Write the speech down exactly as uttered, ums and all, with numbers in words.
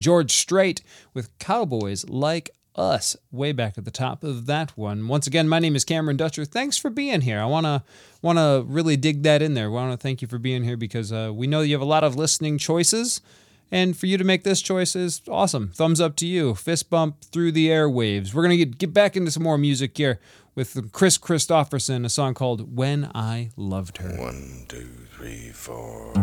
George Strait with Cowboys Like Us, way back at the top of that one. Once again, my name is Cameron Dutcher. Thanks for being here. I want to want to really dig that in there. I want to thank you for being here because uh, we know you have a lot of listening choices, and for you to make this choice is awesome. Thumbs up to you. Fist bump through the airwaves. We're going to get, get back into some more music here with Chris Christopherson, a song called When I Loved Her. One, two, three, four.